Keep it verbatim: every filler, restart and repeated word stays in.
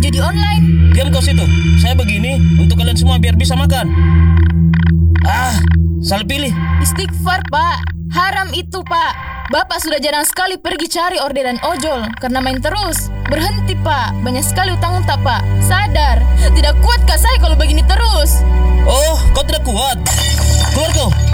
judi online. Diam kau situ. Saya begini untuk kalian semua biar bisa makan. Ah, salah pilih. Istighfar, Pak. Haram itu, Pak. Bapak sudah jarang sekali pergi cari orderan ojol karena main terus. Berhenti, Pak. Banyak sekali utang tak, Pak. Sadar. Tidak kuat kah saya kalau begini terus? Oh, kau tidak kuat. Keluar kau.